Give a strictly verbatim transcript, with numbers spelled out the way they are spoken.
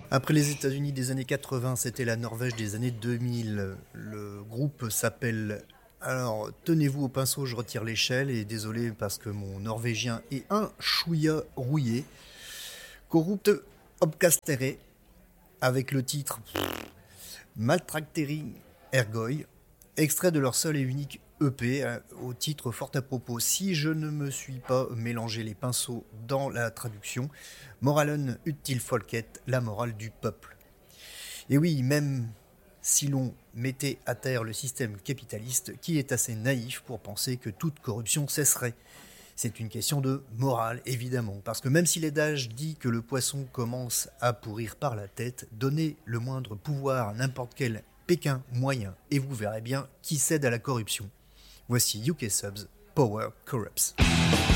Après les États-Unis des années quatre-vingts, c'était la Norvège des années deux mille. Le groupe s'appelle... Alors, tenez-vous au pinceau, je retire l'échelle, et désolé parce que mon norvégien est un chouïa rouillé. Corrupt Obcastere, avec le titre Maltractering Ergoy, extrait de leur seul et unique E P, euh, au titre fort à propos. Si je ne me suis pas mélangé les pinceaux dans la traduction, Moralen ut folket, la morale du peuple. Et oui, même si l'on mettait à terre le système capitaliste, qui est assez naïf pour penser que toute corruption cesserait. C'est une question de morale, évidemment, parce que même si l'adage dit que le poisson commence à pourrir par la tête, donnez le moindre pouvoir à n'importe quel Pékin moyen, et vous verrez bien qui cède à la corruption. Voici U K Subs, Power Corrupts.